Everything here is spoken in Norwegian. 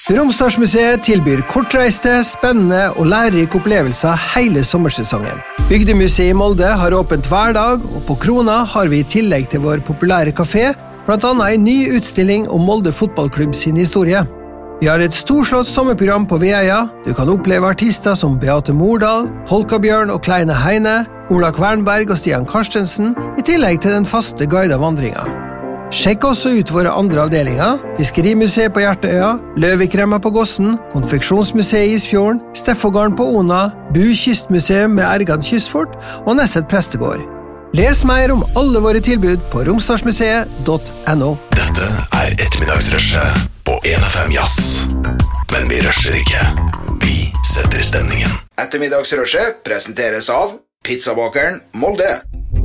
Romsdalsmuseet tilbyr kortreiste, spennende og lærerike opplevelser hele sommersesongen. Bygdemuseet i Molde har åpent hver dag, og på Krona har vi i tillegg til vår populære kafé, blant annet en ny utstilling om Molde fotballklubb sin historie. Vi har et storslått sommerprogram på Veia. Du kan oppleve artister som Beate Mordal, Polkabjørn og Kleine Heine, Ola Kvernberg og Stian Karstensen, i tillegg til den faste guidede vandringen. Sjekk også ut våre andre avdelinger, Fiskerimuseet på Hjertøya, Løvikremma på Gossen, Konfeksjonsmuseet i Isfjorden, Steffogården på Ona, Bu Kystmuseum med Ergan Kystfort og Nesset Prestegård. Les mer om alle våre tilbud på romsdalsmuseet.no. Dette ettermiddagsrushet på 1FM Jazz. Men vi rusher ikke. Vi setter stemningen. Ettermiddagsrushet presenteres av Pizzabakeren Molde.